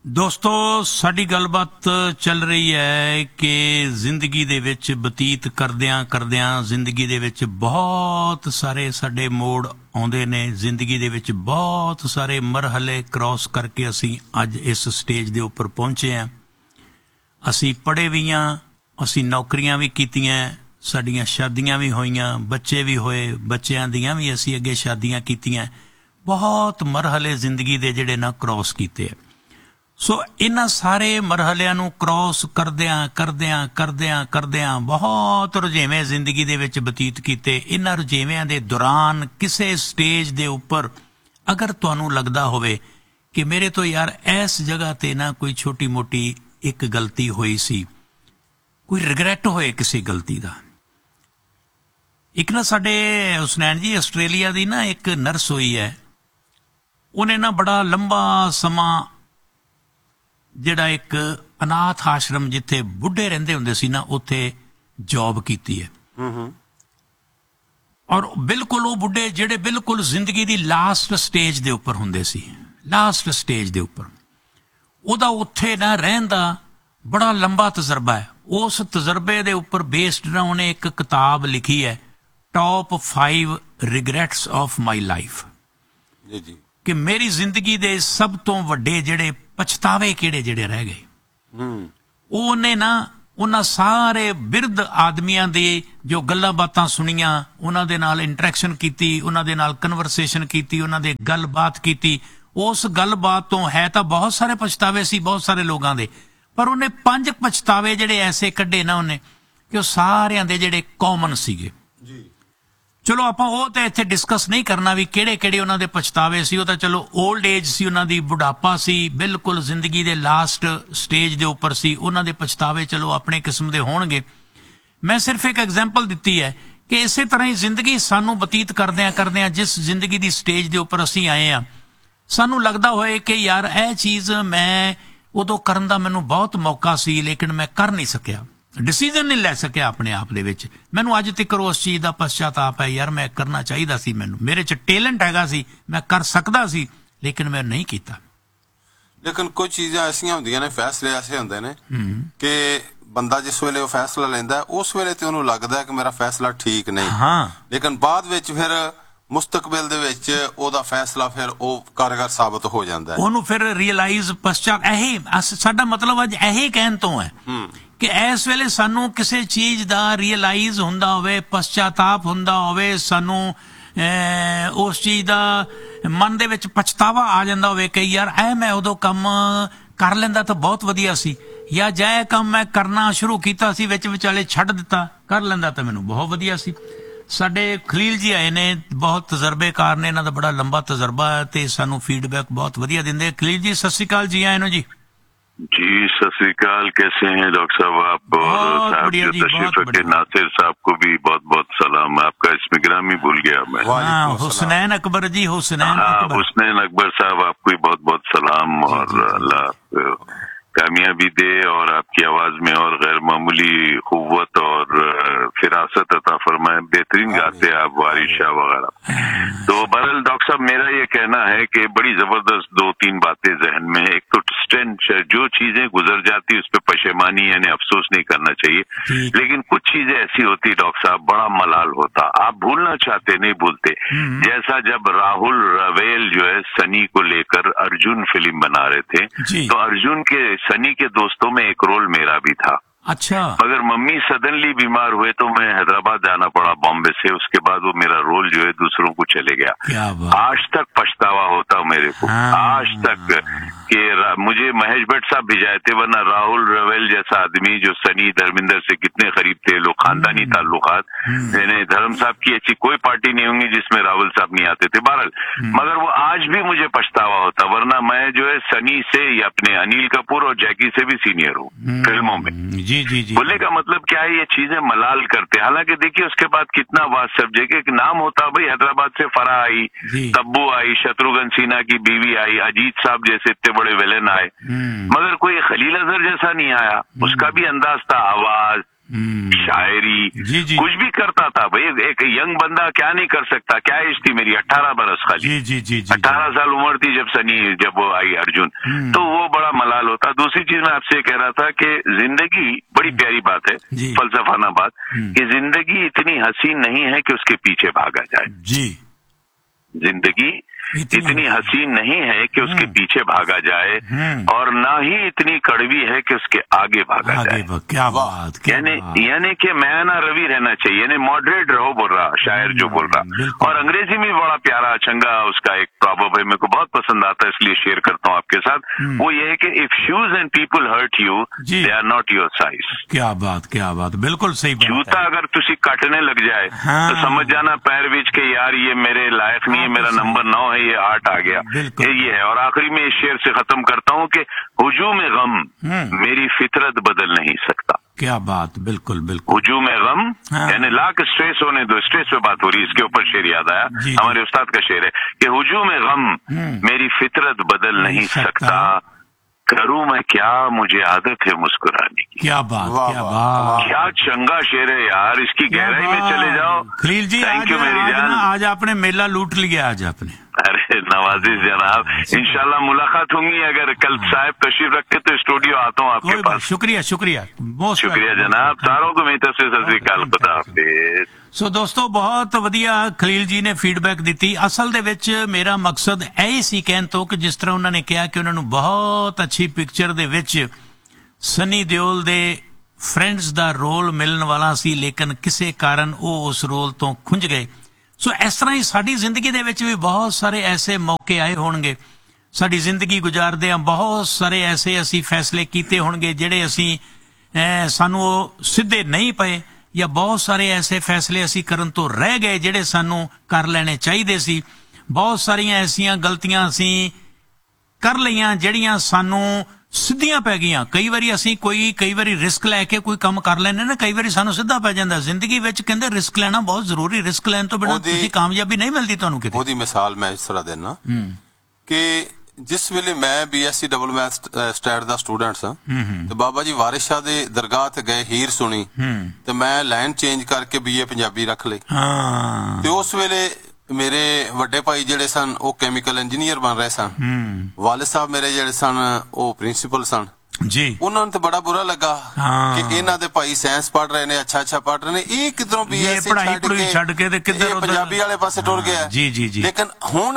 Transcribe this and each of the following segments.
ਦੋਸਤੋ, ਸਾਡੀ ਗੱਲਬਾਤ ਚੱਲ ਰਹੀ ਹੈ ਕਿ ਜ਼ਿੰਦਗੀ ਦੇ ਵਿੱਚ ਬਤੀਤ ਕਰਦਿਆਂ ਕਰਦਿਆਂ ਜ਼ਿੰਦਗੀ ਦੇ ਵਿੱਚ ਬਹੁਤ ਸਾਰੇ ਸਾਡੇ ਮੋੜ ਆਉਂਦੇ ਨੇ। ਜ਼ਿੰਦਗੀ ਦੇ ਵਿੱਚ ਬਹੁਤ ਸਾਰੇ ਮਰਹਲੇ ਕ੍ਰਾਸ ਕਰਕੇ ਅਸੀਂ ਅੱਜ ਇਸ ਸਟੇਜ ਦੇ ਉੱਪਰ ਪਹੁੰਚੇ ਹਾਂ। ਅਸੀਂ ਪੜ੍ਹੇ ਵੀ ਹਾਂ, ਅਸੀਂ ਨੌਕਰੀਆਂ ਵੀ ਕੀਤੀਆਂ, ਸਾਡੀਆਂ ਸ਼ਾਦੀਆਂ ਵੀ ਹੋਈਆਂ, ਬੱਚੇ ਵੀ ਹੋਏ, ਬੱਚਿਆਂ ਦੀਆਂ ਵੀ ਅਸੀਂ ਅੱਗੇ ਸ਼ਾਦੀਆਂ ਕੀਤੀਆਂ। ਬਹੁਤ ਮਰਹਲੇ ਜ਼ਿੰਦਗੀ ਦੇ ਜਿਹੜੇ ਨਾ ਕ੍ਰਾਸ ਕੀਤੇ ਆ। ਸੋ ਇਹਨਾਂ ਸਾਰੇ ਮਰਹਲਿਆਂ ਨੂੰ ਕ੍ਰਾਸ ਕਰਦਿਆਂ ਬਹੁਤ ਰੁਝੇਵੇਂ ਜ਼ਿੰਦਗੀ ਦੇ ਵਿੱਚ ਬਤੀਤ ਕੀਤੇ। ਇਹਨਾਂ ਰੁਝੇਵਿਆਂ ਦੇ ਦੌਰਾਨ ਕਿਸੇ ਸਟੇਜ ਦੇ ਉੱਪਰ ਅਗਰ ਤੁਹਾਨੂੰ ਲੱਗਦਾ ਹੋਵੇ ਕਿ ਮੇਰੇ ਤੋਂ ਯਾਰ ਇਸ ਜਗ੍ਹਾ ਤੇ ਨਾ ਕੋਈ ਛੋਟੀ ਮੋਟੀ ਇੱਕ ਗਲਤੀ ਹੋਈ ਸੀ, ਕੋਈ ਰਿਗਰੈਟ ਹੋਏ ਕਿਸੇ ਗਲਤੀ ਦਾ। ਇੱਕ ਨਾ ਸਾਡੇ ਹੁਸਨੈਨ ਜੀ ਆਸਟ੍ਰੇਲੀਆ ਦੀ ਨਾ ਇੱਕ ਨਰਸ ਹੋਈ ਹੈ, ਉਹਨੇ ਨਾ ਬੜਾ ਲੰਬਾ ਸਮਾਂ ਜਿਹੜਾ ਇੱਕ ਅਨਾਥ ਆਸ਼ਰਮ ਜਿੱਥੇ ਬੁੱਢੇ ਰਹਿੰਦੇ ਹੁੰਦੇ ਸੀ ਨਾ, ਉੱਥੇ ਜੌਬ ਕੀਤੀ ਹੈ। ਔਰ ਬਿਲਕੁਲ ਉਹ ਬੁੱਢੇ ਜਿਹੜੇ ਬਿਲਕੁਲ ਜ਼ਿੰਦਗੀ ਦੀ ਲਾਸਟ ਸਟੇਜ ਦੇ ਉੱਪਰ ਹੁੰਦੇ ਸੀ, ਲਾਸਟ ਸਟੇਜ ਦੇ ਉੱਪਰ, ਉਹਦਾ ਉੱਥੇ ਨਾ ਰਹਿਣ ਦਾ ਬੜਾ ਲੰਬਾ ਤਜਰਬਾ ਹੈ। ਉਸ ਤਜਰਬੇ ਦੇ ਉੱਪਰ ਬੇਸਡ ਨਾ ਉਹਨੇ ਇੱਕ ਕਿਤਾਬ ਲਿਖੀ ਹੈ, ਟੌਪ 5 ਰਿਗਰੈਟਸ ਆਫ ਮਾਈ ਲਾਈਫ, ਕਿ ਮੇਰੀ ਜ਼ਿੰਦਗੀ ਦੇ ਸਭ ਤੋਂ ਵੱਡੇ ਜਿਹੜੇ ਪਛਤਾਵੇ ਕਿਹੜੇ ਜਿਹੜੇ ਰਹਿ ਗਏ। ਉਹਨੇ ਨਾ ਉਹਨਾਂ ਸਾਰੇ ਬਿਰਧ ਆਦਮੀਆਂ ਦੇ ਜੋ ਗੱਲਾਂ ਬਾਤਾਂ ਸੁਣੀਆਂ, ਉਹਨਾਂ ਦੇ ਨਾਲ ਇੰਟਰੈਕਸ਼ਨ ਕੀਤੀ, ਉਹਨਾਂ ਦੇ ਨਾਲ ਕਨਵਰਸੇਸ਼ਨ ਕੀਤੀ, ਉਹਨਾਂ ਦੇ ਗੱਲਬਾਤ ਕੀਤੀ। ਉਸ ਗੱਲਬਾਤ ਤੋਂ ਹੈ ਤਾਂ ਬਹੁਤ ਸਾਰੇ ਪਛਤਾਵੇ ਸੀ ਬਹੁਤ ਸਾਰੇ ਲੋਕਾਂ ਦੇ, ਪਰ ਉਹਨੇ 5 ਪਛਤਾਵੇ ਜਿਹੜੇ ਐਸੇ ਕੱਢੇ ਨਾ ਉਹਨੇ ਕਿ ਉਹ ਸਾਰਿਆਂ ਦੇ ਜਿਹੜੇ ਕਾਮਨ ਸੀਗੇ। ਚਲੋ ਆਪਾਂ ਉਹ ਤਾਂ ਇੱਥੇ ਡਿਸਕਸ ਨਹੀਂ ਕਰਨਾ ਵੀ ਕਿਹੜੇ ਕਿਹੜੇ ਉਹਨਾਂ ਦੇ ਪਛਤਾਵੇ ਸੀ। ਉਹ ਤਾਂ ਚਲੋ ਓਲਡ ਏਜ ਸੀ, ਉਹਨਾਂ ਦੀ ਬੁਢਾਪਾ ਸੀ, ਬਿਲਕੁਲ ਜ਼ਿੰਦਗੀ ਦੇ ਲਾਸਟ ਸਟੇਜ ਦੇ ਉੱਪਰ ਸੀ। ਉਹਨਾਂ ਦੇ ਪਛਤਾਵੇ ਚਲੋ ਆਪਣੇ ਕਿਸਮ ਦੇ ਹੋਣਗੇ। ਮੈਂ ਸਿਰਫ ਇੱਕ ਐਗਜ਼ਾਮਪਲ ਦਿੱਤੀ ਹੈ ਕਿ ਇਸੇ ਤਰ੍ਹਾਂ ਹੀ ਜ਼ਿੰਦਗੀ ਸਾਨੂੰ ਬਤੀਤ ਕਰਦਿਆਂ ਜਿਸ ਜ਼ਿੰਦਗੀ ਦੀ ਸਟੇਜ ਦੇ ਉੱਪਰ ਅਸੀਂ ਆਏ ਹਾਂ, ਸਾਨੂੰ ਲੱਗਦਾ ਹੋਏ ਕਿ ਯਾਰ ਇਹ ਚੀਜ਼ ਮੈਂ ਉਦੋਂ ਕਰਨ ਦਾ ਮੈਨੂੰ ਬਹੁਤ ਮੌਕਾ ਸੀ, ਲੇਕਿਨ ਮੈਂ ਕਰ ਨਹੀਂ ਸਕਿਆ, ਡਿਸੀਜ਼ਨ ਨਹੀਂ ਲੈ ਸਕਿਆ ਆਪਣੇ ਆਪ ਦੇ ਵਿੱਚ। ਮੈਨੂੰ ਅੱਜ ਤੱਕ ਉਸ ਚੀਜ਼ ਦਾ ਪਛਤਾਪ ਹੈ, ਯਾਰ ਮੈਂ ਕਰਨਾ ਚਾਹੀਦਾ ਸੀ, ਮੈਨੂੰ ਮੇਰੇ 'ਚ ਟੈਲੈਂਟ ਹੈਗਾ ਸੀ, ਮੈਂ ਕਰ ਸਕਦਾ ਸੀ, ਲੇਕਿਨ ਮੈਂ ਨਹੀਂ ਕੀਤਾ। ਲੇਕਿਨ ਕੁਝ ਚੀਜ਼ਾਂ ਐਸੀਆਂ ਹੁੰਦੀਆਂ ਨੇ, ਫੈਸਲੇ ਐਸੇ ਹੁੰਦੇ ਨੇ ਕਿ ਬੰਦਾ ਜਿਸ ਵੇਲੇ ਉਹ ਫੈਸਲਾ ਲੈਂਦਾ ਉਸ ਵੇਲੇ ਤੇ ਉਹਨੂੰ ਲੱਗਦਾ ਕਿ ਮੇਰਾ ਫੈਸਲਾ ਠੀਕ ਨਹੀਂ, ਲੇਕਿਨ ਬਾਅਦ ਵਿੱਚ ਫਿਰ ਮੁਸਤਕਬਲ ਦੇ ਵਿੱਚ ਉਹਦਾ ਫੈਸਲਾ ਫਿਰ ਉਹ ਕਾਰਗਰ ਸਾਬਤ ਹੋ ਜਾਂਦਾ ਹੈ। ਉਹਨੂੰ ਫਿਰ ਰੀਅਲਾਈਜ਼ ਪਛਤਾਪ, ਇਹੀ ਸਾਡਾ ਮਤਲਬ ਅੱਜ ਇਹੀ ਕਹਿਣ ਤੋਂ ਹੈ ਕਿ ਇਸ ਵੇਲੇ ਸਾਨੂੰ ਕਿਸੇ ਚੀਜ਼ ਦਾ ਰੀਅਲਾਈਜ਼ ਹੁੰਦਾ ਹੋਵੇ, ਪਛਤਾਪ ਹੁੰਦਾ ਹੋਵੇ, ਸਾਨੂੰ ਉਸ ਚੀਜ਼ ਦਾ ਮਨ ਦੇ ਵਿੱਚ ਪਛਤਾਵਾ ਆ ਜਾਂਦਾ ਹੋਵੇ ਕਿ ਯਾਰ ਇਹ ਮੈਂ ਉਦੋਂ ਕੰਮ ਕਰ ਲੈਂਦਾ ਤਾਂ ਬਹੁਤ ਵਧੀਆ ਸੀ, ਜਾਂ ਜੇ ਕੰਮ ਮੈਂ ਕਰਨਾ ਸ਼ੁਰੂ ਕੀਤਾ ਸੀ ਵਿੱਚ ਵਿਚਾਲੇ ਛੱਡ ਦਿੱਤਾ, ਕਰ ਲੈਂਦਾ ਤਾਂ ਮੈਨੂੰ ਬਹੁਤ ਵਧੀਆ ਸੀ। ਸਾਡੇ ਖਲੀਲ ਜੀ ਆਏ ਨੇ, ਬਹੁਤ ਤਜਰਬੇਕਾਰ ਨੇ, ਇਹਨਾਂ ਦਾ ਬੜਾ ਲੰਬਾ ਤਜਰਬਾ ਹੈ ਤੇ ਸਾਨੂੰ ਫੀਡਬੈਕ ਬਹੁਤ ਵਧੀਆ ਦਿੰਦੇ। ਖਲੀਲ ਜੀ ਸਤਿ ਸ਼੍ਰੀ अकाल जी, आए नो जी। जी सत श्री अकाल, कैसे हैं डॉक्टर साहब आप? और साहब जो तशरीफ रखे नासिर साहब को भी बहुत बहुत सलाम। आपका इसमें ग्रामी भूल गया मैं। हुसनैन अकबर जी, हुसनैन अकबर साहब, आपको भी बहुत बहुत सलाम और अल्लाह कामयाबी दे और आपकी आवाज में और गैर मामूली कुव्वत और फिरासत अता फरमाए। बेहतरीन गाते हैं आप, वारिस शाह वगैरह। तो बहरहाल डॉक्टर साहब मेरा ये कहना है कि बड़ी जबरदस्त 2-3 बातें जहन में है। एक तो जो चीजें गुजर जाती उस पर पशेमानी यानी अफसोस नहीं करना चाहिए, लेकिन कुछ चीजें ऐसी होती डॉक्टर साहब बड़ा मलाल होता, आप भूलना चाहते नहीं भूलते। जैसा जब राहुल रवेल जो है सनी को लेकर अर्जुन फिल्म बना रहे थे, तो अर्जुन के सनी के दोस्तों में एक रोल मेरा भी था। अच्छा। मगर मम्मी सडनली बीमार हुए तो मैं हैदराबाद जाना पड़ा बॉम्बे से, उसके बाद वो मेरा रोल जो है दूसरों को चले गया। आज तक पछतावा होता मेरे को, आज तक कि मुझे महेश भट्ट साहब भिजाए थे, वरना राहुल रवेल जैसा आदमी जो सनी धर्मिंदर से कितने करीब थे, लोग खानदानी ताल्लुकात, धर्म साहब की ऐसी कोई पार्टी नहीं होंगी जिसमें राहुल साहब नहीं आते थे। बहरहाल मगर वो आज भी मुझे पछतावा होता, वरना मैं जो है सनी से या अपने अनिल कपूर और जैकी से भी सीनियर हूँ फिल्मों में। जी। बोलने का मतलब क्या है, ये चीजें मलाल करते। हालांकि देखिए उसके बाद कितना वास्ट सब्जेक्ट, एक नाम होता भाई, हैदराबाद से फराह आई, तब्बू आई, शत्रुघ्न सिन्हा की बीवी आई, अजीत साहब जैसे इतने बड़े विलेन आए, मगर कोई खलील अजहर जैसा नहीं आया। उसका भी अंदाज था, आवाज, शायरी, कुछ भी करता था भाई। एक यंग बंदा क्या नहीं कर सकता। क्या एज थी मेरी? 18 बरस खाली। 18 साल उम्र थी जब वो आई अर्जुन, तो वो बड़ा मलाल होता। दूसरी चीज मैं आपसे कह रहा था कि जिंदगी बड़ी प्यारी बात है, फलसफाना बात, कि जिंदगी इतनी हसीन नहीं है कि उसके पीछे भागा जाए। जिंदगी इतनी हसीन नहीं है कि उसके पीछे भागा जाए, और ना ही इतनी कड़वी है कि उसके आगे भागा जाए। क्या बात, यानी कि मैं ना रवि रहना चाहिए, यानी मॉडरेट रहो, बोल रहा शायर जो बोल रहा। और अंग्रेजी में बड़ा प्यारा चंगा उसका एक प्रॉवर्ब है, मेरे को बहुत पसंद आता है, इसलिए शेयर करता हूँ आपके साथ। वो ये है कि if shoes and people hurt you, they are not your size. क्या बात, बिल्कुल सही बात। जूता अगर तुसी काटने लग जाए तो समझ जाना पैर बीच के, यार ये मेरे लायक नहीं है, मेरा नंबर 9 है, ये 8 आ गया, ये है। और आखिरी में इस शेर से खत्म करता हूँ कि हुजूम गम मेरी फितरत बदल नहीं सकता। क्या बात, बिल्कुल। हुजूम गम यानी लाख स्ट्रेस होने दो, स्ट्रेस पे बात हो रही है, इसके ऊपर शेर याद आया, हमारे उस्ताद का शेर है कि हुजूम गम मेरी फितरत बदल नहीं सकता, करूं मैं क्या, मुझे आदत है मुस्कुराने की। क्या बात, क्या चंगा शेर है यार, इसकी गहराई में चले जाओ। खलील जी, थैंक यू मेरी जान। आज आपने मेला लूट लिया आज आपने। अरे नवाजिश जनाब, इंशाल्लाह मुलाकात होंगी, अगर कल साहब तशरीफ रखते तो स्टूडियो आता हूँ आपके पास। शुक्रिया शुक्रिया जनाब, सारों को मेरी तरफ से सत श्री अकाल, खुदा हाफिज। ਸੋ ਦੋਸਤੋ, ਬਹੁਤ ਵਧੀਆ ਖਲੀਲ ਜੀ ਨੇ ਫੀਡਬੈਕ ਦਿੱਤੀ। ਅਸਲ ਦੇ ਵਿੱਚ ਮੇਰਾ ਮਕਸਦ ਇਹ ਸੀ ਕਹਿਣ ਤੋਂ ਕਿ ਜਿਸ ਤਰ੍ਹਾਂ ਉਹਨਾਂ ਨੇ ਕਿਹਾ ਕਿ ਉਹਨਾਂ ਨੂੰ ਬਹੁਤ ਅੱਛੀ ਪਿਕਚਰ ਦੇ ਵਿੱਚ ਸਨੀ ਦਿਓਲ ਦੇ ਫਰੈਂਡਸ ਦਾ ਰੋਲ ਮਿਲਣ ਵਾਲਾ ਸੀ, ਲੇਕਿਨ ਕਿਸੇ ਕਾਰਨ ਉਹ ਉਸ ਰੋਲ ਤੋਂ ਖੁੰਝ ਗਏ। ਸੋ ਇਸ ਤਰ੍ਹਾਂ ਹੀ ਸਾਡੀ ਜ਼ਿੰਦਗੀ ਦੇ ਵਿੱਚ ਵੀ ਬਹੁਤ ਸਾਰੇ ਐਸੇ ਮੌਕੇ ਆਏ ਹੋਣਗੇ। ਸਾਡੀ ਜ਼ਿੰਦਗੀ ਗੁਜ਼ਾਰਦੇ ਹਾਂ ਬਹੁਤ ਸਾਰੇ ਐਸੇ ਅਸੀਂ ਫੈਸਲੇ ਕੀਤੇ ਹੋਣਗੇ ਜਿਹੜੇ ਅਸੀਂ ਸਾਨੂੰ ਉਹ ਸਿੱਧੇ ਨਹੀਂ ਪਏ, ਜਾਂ ਬਹੁਤ ਸਾਰੇ ਐਸੇ ਫੈਸਲੇ ਅਸੀਂ ਕਰਨ ਤੋਂ ਰਹਿ ਗਏ ਜਿਹੜੇ ਸਾਨੂੰ ਕਰ ਲੈਣੇ ਚਾਹੀਦੇ ਸੀ। ਬਹੁਤ ਸਾਰੀਆਂ ਐਸੀਆਂ ਗਲਤੀਆਂ ਅਸੀਂ ਕਰ ਲਈਆਂ ਜਿਹੜੀਆਂ ਸਾਨੂੰ ਸਿੱਧੀਆਂ ਪੈ ਗਈਆਂ। ਕਈ ਵਾਰੀ ਅਸੀਂ ਕਈ ਵਾਰੀ ਰਿਸਕ ਲੈ ਕੇ ਕੋਈ ਕੰਮ ਕਰ ਲੈਂਦੇ ਨਾ, ਕਈ ਵਾਰੀ ਸਾਨੂੰ ਸਿੱਧਾ ਪੈ ਜਾਂਦਾ। ਜ਼ਿੰਦਗੀ ਵਿੱਚ ਕਹਿੰਦੇ ਰਿਸਕ ਲੈਣਾ ਬਹੁਤ ਜ਼ਰੂਰੀ, ਰਿਸਕ ਲੈਣ ਤੋਂ ਬਿਨਾਂ ਤੁਸੀਂ ਕਾਮਯਾਬੀ ਨਹੀਂ ਮਿਲਦੀ ਤੁਹਾਨੂੰ ਕਿਤੇ। ਉਹਦੀ ਮਿਸਾਲ ਮੈਂ ਇਸ ਤਰ੍ਹਾਂ ਦੇਣਾ ਕਿ ਜਿਸ ਵੇਲੇ ਮੈਂ BSc ਡਬਲ ਮੈਥ ਸਟੈਟ ਦਾ ਸਟੂਡੈਂਟ ਸਾਂ ਤੇ ਬਾਬਾ ਜੀ ਵਾਰਿਸ ਸ਼ਾਹ ਦੇ ਦਰਗਾਹ ਤੇ ਗਏ, ਹੀਰ ਸੁਣੀ ਤੇ ਮੈਂ ਲਾਈਨ ਚੇਂਜ ਕਰਕੇ BA ਪੰਜਾਬੀ ਰੱਖ ਲਈ। ਤੇ ਉਸ ਵੇਲੇ ਮੇਰੇ ਵੱਡੇ ਭਾਈ ਜਿਹੜੇ ਸਨ ਉਹ ਕੈਮੀਕਲ ਇੰਜੀਨੀਅਰ ਬਣ ਰਹੇ ਸਨ, ਵਾਲਿਦ ਸਾਹਿਬ ਮੇਰੇ ਜਿਹੜੇ ਸਨ ਉਹ ਪ੍ਰਿੰਸੀਪਲ ਸਨ ਜੀ। ਉਹਨਾਂ ਨੂੰ ਤਾਂ ਬੜਾ ਬੁਰਾ ਲੱਗਾ ਕਿ ਇਹਨਾਂ ਦੇ ਭਾਈ ਸਾਇੰਸ ਪੜ੍ਹ ਰਹੇ ਨੇ, ਅੱਛਾ ਪੜ੍ਹ ਰਹੇ ਨੇ, ਇਹ ਕਿਧਰੋਂ BSc ਛੱਡ ਕੇ ਤੇ ਕਿੱਧਰ ਪੰਜਾਬੀ ਵਾਲੇ ਪਾਸੇ ਟੁਰ ਗਿਆ। ਲੇਕਿਨ ਹੁਣ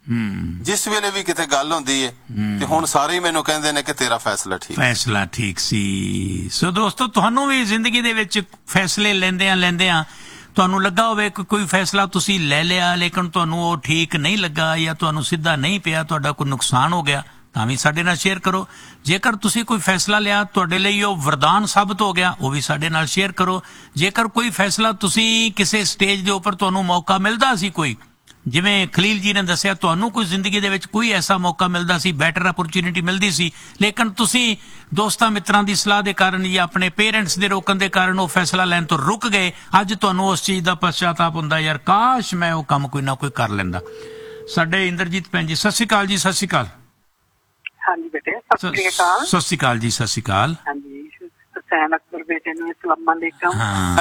ਜਿਸ ਵੇਲੇ ਵੀ ਕਿਤੇ ਗੱਲ ਹੁੰਦੀ ਹੈ ਤੇ ਹੁਣ ਸਾਰੇ ਹੀ ਮੈਨੂੰ ਕਹਿੰਦੇ ਨੇ ਕਿ ਤੇਰਾ ਫੈਸਲਾ ਠੀਕ ਸੀ। ਸੋ ਦੋਸਤੋ, ਤੁਹਾਨੂੰ ਵੀ ਜ਼ਿੰਦਗੀ ਦੇ ਵਿੱਚ ਫੈਸਲੇ ਲੈਂਦਿਆਂ ਤੁਹਾਨੂੰ ਲੱਗਾ ਹੋਵੇ ਕਿ ਕੋਈ ਫੈਸਲਾ ਤੁਸੀਂ ਲੈ ਲਿਆ ਲੇਕਿਨ ਤੁਹਾਨੂੰ ਉਹ ਠੀਕ ਨਹੀਂ ਲੱਗਾ ਜਾਂ ਤੁਹਾਨੂੰ ਸਿੱਧਾ ਨਹੀਂ ਪਿਆ, ਤੁਹਾਡਾ ਕੋਈ ਨੁਕਸਾਨ ਹੋ ਗਿਆ, ਤਾਂ ਵੀ ਸਾਡੇ ਨਾਲ ਸ਼ੇਅਰ ਕਰੋ। ਜੇਕਰ ਤੁਸੀਂ ਕੋਈ ਫੈਸਲਾ ਲਿਆ ਤੁਹਾਡੇ ਲਈ ਉਹ ਵਰਦਾਨ ਸਾਬਤ ਹੋ ਗਿਆ, ਉਹ ਵੀ ਸਾਡੇ ਨਾਲ ਸ਼ੇਅਰ ਕਰੋ। ਜੇਕਰ ਕੋਈ ਫੈਸਲਾ ਤੁਸੀਂ ਕਿਸੇ ਸਟੇਜ ਦੇ ਉੱਪਰ ਤੁਹਾਨੂੰ ਮੌਕਾ ਮਿਲਦਾ ਸੀ, ਕੋਈ ਜਿਵੇਂ ਖਲੀਲ ਜੀ ਨੇ ਦੱਸਿਆ ਤੁਹਾਨੂੰ ਕੋਈ ਜ਼ਿੰਦਗੀ ਦੇ ਵਿੱਚ ਕੋਈ ਐਸਾ ਮੌਕਾ ਮਿਲਦਾ ਸੀ, ਬੈਟਰ ਅਪਰਚੁਨਿਟੀ ਮਿਲਦੀ ਸੀ, ਲੇਕਿਨ ਤੁਸੀਂ ਦੋਸਤਾਂ ਮਿੱਤਰਾਂ ਦੀ ਸਲਾਹ ਦੇ ਕਾਰਨ ਜਾਂ ਆਪਣੇ ਪੇਰੈਂਟਸ ਦੇ ਰੋਕਣ ਦੇ ਕਾਰਨ ਉਹ ਫੈਸਲਾ ਲੈਣ ਤੋਂ ਰੁਕ ਗਏ। ਅੱਜ ਤੁਹਾਨੂੰ ਉਸ ਚੀਜ਼ ਦਾ ਪਛਤਾਪ ਹੁੰਦਾ, ਯਾਰ ਕਾਸ਼ ਮੈਂ ਉਹ ਕੰਮ ਕੋਈ ਨਾ ਕੋਈ ਕਰ ਲੈਂਦਾ। ਸਾਡੇ ਇੰਦਰਜੀਤ ਭੈਣ ਜੀ, ਸਤਿ ਸ਼੍ਰੀ ਅਕਾਲ ਜੀ। ਸਤਿ ਸ਼੍ਰੀ ਅਕਾਲ। ਹਾਂਜੀ ਬੇਟੇ, ਸਤਿ ਸ਼੍ਰੀ ਅਕਾਲ। ਸਤਿ ਸ਼੍ਰੀ ਅਕਾਲ ਜੀ। ਸਤਿ ਸ਼੍ਰੀ ਅਕਾਲ। ਹਾਂਜੀ, ਹੁਸੈਨ ਅਕਬਰ ਬੇਟੇ ਨੂੰ ਅਸਲਾਮ ਅਲੈਕਮ।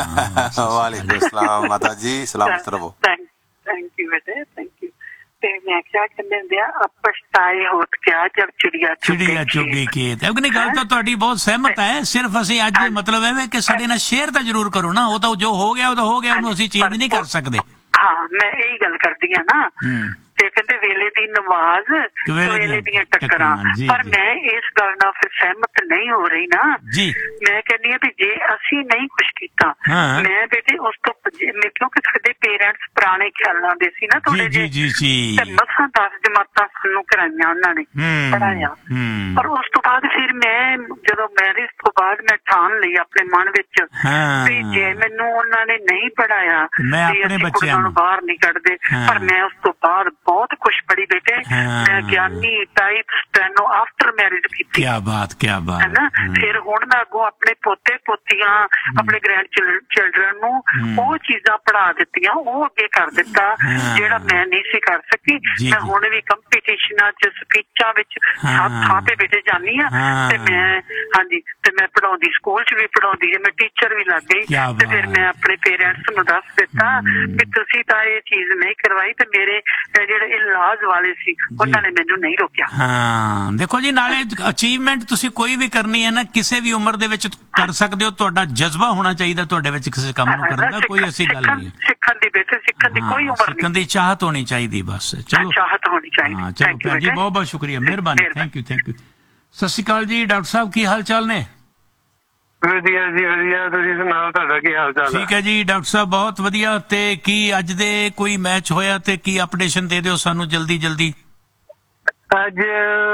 ਵਾਲੇਕੁਮ ਅਸਲਾਮ ਮਾਤਾ ਜੀ, ਸਲਾਮਤ ਰਹੋ। थैंक यू बेटे, थैंक यू। ते मैं क्या कहने दिया, अब पछताए होत क्या जब चिड़िया चुगी खेत। अपनी गल तो ਤੁਹਾਡੀ ਬਹੁਤ ਸਹਿਮਤ ਹੈ, ਸਿਰਫ ਅਸੀਂ ਅੱਜ ਮਤਲਬ ਹੈ ਕਿ ਸਾਡੇ ਨਾਲ ਸ਼ੇਅਰ ਤਾਂ ਜ਼ਰੂਰ ਕਰੋ ਨਾ। ਉਹ ਤਾਂ ਜੋ ਹੋ ਗਿਆ ਉਹ ਤਾਂ ਹੋ ਗਿਆ, ਉਹਨੂੰ ਅਸੀਂ ਚੇਂਜ ਨਹੀਂ ਕਰ ਸਕਦੇ। ਹਾਂ, ਮੈਂ ਇਹੀ ਗੱਲ ਕਰਦੀ ਆ ਨਾ ਤੇ ਕਹਿੰਦੇ ਵੇਲੇ ਦੀ ਨਮਾਜ਼ ਵੇਲੇ ਦੀਆਂ ਟੱਕਰਾਂ। ਪਰ ਮੈਂ ਇਸ ਗੱਲ ਨਾਲ ਫਿਰ ਸਹਿਮਤ ਨਹੀਂ ਹੋ ਰਹੀ ਨਾ। ਮੈਂ ਕਹਿੰਦੀ ਆ ਵੀ ਜੇ ਅਸੀਂ ਨਹੀਂ ਕੁਛ ਕੀਤਾ, ਮੈਂ ਬੇਟੇ ਉਸ ਤੋਂ ਕਿਉਂਕਿ ਸਾਡੇ ਪੇਰੈਂਟਸ ਪੁਰਾਣੇ ਖਿਆਲਾਂ ਦੇ ਸੀ ਨਾ ਥੋੜੇ ਜਿਹੇ, ਮਸਾਂ 10 ਜਮਾਤਾਂ ਸਾਨੂੰ ਕਰਾਈਆਂ ਉਹਨਾਂ ਨੇ, ਪੜਾਇਆ। ਪਰ ਉਸ ਤੋਂ ਬਾਅਦ ਫਿਰ ਮੈਂ ਜਦੋਂ ਮੈਰਿਜ ਤੋਂ ਬਾਅਦ ਮੈਂ ਠਾਣ ਲਈ ਆਪਣੇ ਮਨ ਵਿੱਚ ਵੀ ਜੇ ਮੈਨੂੰ ਉਹਨਾਂ ਨੇ ਨਹੀਂ ਪੜਾਇਆ ਤੇ ਅਸੀਂ ਕੁੜੀਆਂ ਨੂੰ ਬਾਹਰ ਨਹੀਂ ਕੱਢਦੇ। ਪਰ ਮੈਂ ਉਸ ਤੋਂ ਬਾਅਦ ਬਹੁਤ बहुत कुछ पढ़ी बेटे। मैं ज्ञानी टाइप स्टेनो आफ्टर मैरिज की। क्या बात है ना। फिर हुण मैं अगों अपने पोते पोतियां अपने ग्रैंड चिल्ड्रन नूं ਉਹ चीज़ां पढ़ा दित्तियां, ਉਹ ਅੱਗੇ कर दिता ਜਿਹੜਾ मैं नहीं सी कर सकी। मैं हुण भी कंपीटिशनां च स्पीचां विच सब ਥਾਂ ਤੇ बेटे जानी आ ते मैं ਹਾਂਜੀ ते मैं पढ़ाउंदी स्कूल च भी पढ़ाउंदी, मैं टीचर भी लग गई। ते फिर मैं अपने पेरेंट्स नूं दस दित्ता कि तुसीं तां ਇਹ चीज़ नहीं करवाई ते मेरे ਜਿਹੜੇ ਇਲਾਜ ਵਾਲੇ ਸੀ ਉਹਨਾਂ ਨੇ ਮੈਨੂੰ ਨਹੀਂ ਰੋਕਿਆ। ਹਾਂ ਦੇਖੋ ਜੀ, ਨਾਲੇ ਅਚੀਵਮੈਂਟ ਤੁਸੀਂ ਕੋਈ ਵੀ ਕਰਨੀ ਹੈ ਨਾ ਕਿਸੇ ਵੀ ਉਮਰ ਦੇ ਵਿੱਚ ਕਰ ਸਕਦੇ ਹੋ। ਤੁਹਾਡਾ ਜਜ਼ਬਾ ਹੋਣਾ ਚਾਹੀਦਾ ਤੁਹਾਡੇ ਵਿੱਚ ਕਿਸੇ ਕੰਮ ਨੂੰ ਕਰਨ ਦਾ, ਕੋਈ ਐਸੀ ਗੱਲ ਨਹੀਂ। ਸਿੱਖਣ ਦੀ ਬੇਟੇ, ਸਿੱਖਣ ਦੀ ਕੋਈ ਉਮਰ ਨਹੀਂ, ਸਿੱਖਣ ਦੀ ਚਾਹਤ ਹੋਣੀ ਚਾਹੀਦੀ ਬਸ। ਚਲੋ ਚਾਹਤ ਹੋਣੀ ਚਾਹੀਦੀ। ਹਾਂ ਚਲੋ ਭੈਣ ਜੀ, ਬਹੁਤ ਬਹੁਤ ਸ਼ੁਕਰੀਆ, ਮਿਹਰਬਾਨੀ, ਥੈਂਕ ਯੂ। ਸਤਿ ਸ਼੍ਰੀ ਅਕਾਲ ਜੀ ਡਾਕਟਰ ਸਾਹਿਬ, ਕੀ ਹਾਲ ਚਾਲ ਨੇ? ਵਧੀਆ ਜੀ ਵਧੀਆ, ਤੁਸੀਂ ਸੁਣਾਓ, ਤੁਹਾਡਾ ਕੀ ਹਾਲ ਚਾਲ? ਠੀਕ ਹੈ ਜੀ ਡਾਕਟਰ ਸਾਹਿਬ, ਬਹੁਤ ਵਧੀਆ। ਤੇ ਕੀ ਅੱਜ ਦੇ ਕੋਈ ਮੈਚ ਹੋਇਆ ਤੇ ਕੀ ਅਪਡੇਸ਼ਨ ਦੇ ਦਿਓ ਸਾਨੂੰ ਜਲਦੀ ਜਲਦੀ। ਅੱਜ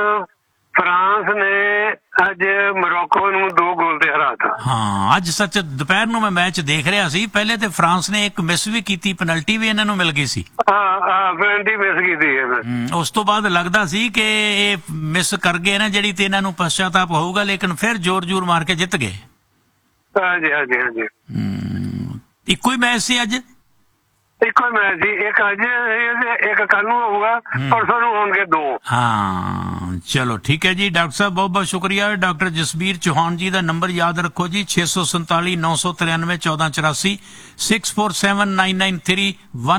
ਫਰਾਂਸ ਨੇ ਅੱਜ ਮੋਰੋਕੋ ਨੂੰ 2 ਗੋਲ ਤੇ ਹਰਾਤਾ। ਹਾਂ ਅੱਜ ਸੱਚ ਦੁਪਹਿਰ ਨੂੰ ਮੈਂ ਮੈਚ ਦੇਖ ਰਿਹਾ ਸੀ। ਪਹਿਲੇ ਤੇ ਫਰਾਂਸ ਨੇ ਇੱਕ ਮਿਸ ਵੀ ਕੀਤੀ, ਪੈਨਲਟੀ ਵੀ ਇਹਨਾਂ ਨੂੰ ਮਿਲ ਗਈ ਸੀ। ਹਾਂ ਪੈਨਲਟੀ ਮਿਸ ਕੀਤੀ ਹੈ। ਉਸ ਤੋਂ ਬਾਅਦ ਲੱਗਦਾ ਸੀ ਕਿ ਇਹ ਮਿਸ ਕਰ ਗਏ ਨਾ ਜਿਹੜੀ, ਤੇ ਇਹਨਾਂ ਨੂੰ ਪਛਤਾਪ ਹੋਊਗਾ, ਲੇਕਿਨ ਫਿਰ ਜ਼ੋਰ ਮਾਰ ਕੇ ਜਿੱਤ ਗਏ। ਹਾਂਜੀ ਹਾਂਜੀ ਹਾਂਜੀ, ਇੱਕੋ ਹੀ ਮੈਚ ਸੀ ਅੱਜ? ਇੱਕੋ ਹੀ ਮੈਚ ਸੀ, ਇੱਕ ਅੱਜ ਇੱਕ ਕੱਲ ਨੂੰ ਹੋਊਗਾ, ਪਰਸੋਂ ਨੂੰ ਹੋਣਗੇ 2। ਹਾਂ ਚਲੋ ਠੀਕ ਹੈ ਜੀ ਡਾਕਟਰ ਸਾਹਿਬ, ਬਹੁਤ ਬਹੁਤ ਸ਼ੁਕਰੀਆ। ਡਾਕਟਰ ਜਸਬੀਰ ਚੌਹਾਨ ਜੀ ਦਾ ਨੰਬਰ ਯਾਦ ਰੱਖੋ ਜੀ, 647 993 1484 647993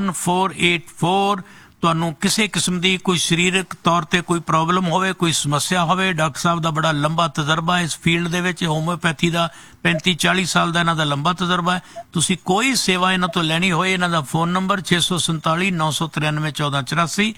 1484। ਤੁਹਾਨੂੰ ਕਿਸੇ ਕਿਸਮ ਦੀ ਕੋਈ ਸਰੀਰਕ ਤੌਰ ਤੇ ਕੋਈ ਪ੍ਰੋਬਲਮ ਹੋਵੇ, ਕੋਈ ਸਮੱਸਿਆ ਹੋਵੇ, ਡਾਕਟਰ ਸਾਹਿਬ ਦਾ ਬੜਾ ਲੰਬਾ ਤਜਰਬਾ ਇਸ ਫੀਲਡ ਦੇ ਵਿੱਚ, ਹੋਮਿਓਪੈਥੀ ਦਾ 35-40 ਸਾਲ ਦਾ ਇਹਨਾਂ ਦਾ ਲੰਬਾ ਤਜਰਬਾ ਹੈ। ਤੁਸੀਂ ਕੋਈ ਸੇਵਾ ਇਹਨਾਂ ਤੋਂ ਲੈਣੀ ਹੋਏ, ਇਹਨਾਂ ਦਾ ਫੋਨ ਨੰਬਰ 647 993 1484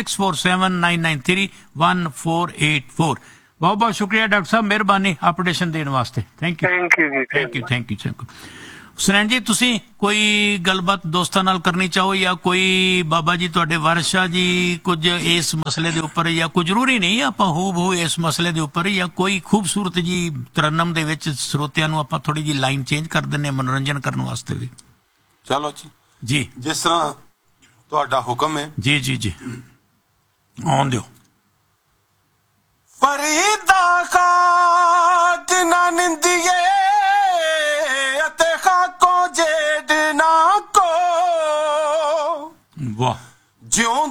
647993 1484। ਬਹੁਤ ਬਹੁਤ ਸ਼ੁਕਰੀਆ ਡਾਕਟਰ ਸਾਹਿਬ, ਮਿਹਰਬਾਨੀ ਅਪਡੇਸ਼ਨ ਦੇਣ ਵਾਸਤੇ। ਥੈਂਕ ਯੂ ਜੀ, ਥੈਂਕ ਯੂ। ਸੁਨੈਣ ਜੀ, ਤੁਸੀਂ ਕੋਈ ਗੱਲਬਾਤ ਦੋਸਤਾਂ ਨਾਲ ਕਰਨੀ ਚਾਹੋ, ਜਾਂ ਕੋਈ ਬਾਬਾ ਜੀ ਤੁਹਾਡੇ ਵਾਰਿਸ਼ਾ ਜੀ ਕੁਝ ਇਸ ਮਸਲੇ ਦੇ ਉੱਪਰ, ਜਾਂ ਕੋਈ ਜ਼ਰੂਰੀ ਨਹੀਂ ਆਪਾਂ ਹੂ ਇਸ ਮਸਲੇ ਦੇ ਉੱਪਰ, ਜਾਂ ਕੋਈ ਖੂਬਸੂਰਤ ਜੀ ਤਰਨਮ ਦੇ ਵਿੱਚ ਸਰੋਤਿਆਂ ਨੂੰ ਆਪਾਂ ਥੋੜੀ ਜੀ ਲਾਈਨ ਚੇਂਜ ਕਰ ਦਿੰਨੇ ਮਨੋਰੰਜਨ ਕਰਨ ਵਾਸਤੇ ਵੀ। ਚਲੋ ਜੀ, ਜਿਸ ਤਰ੍ਹਾਂ ਤੁਹਾਡਾ ਹੁਕਮ ਹੈ। ਜੀ ਆਉਣ ਦਿਓ। ਫਰੀਦਾ ਖਾਕ ਨਾ ਨਿੰਦੀਏ ਵਾਹ, ਜਿਉਂ